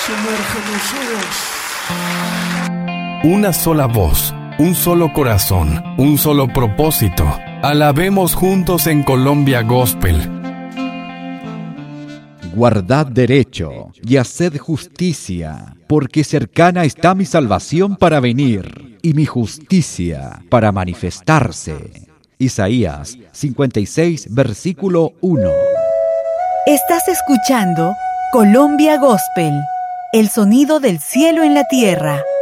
Sumérgenos, Una sola voz, un solo corazón, un solo propósito. Alabemos juntos en Colombia Gospel. Guardad derecho y haced justicia, porque cercana está mi salvación para venir, y mi justicia para manifestarse. Isaías 56, versículo 1. Estás escuchando Colombia Gospel, el sonido del cielo en la tierra.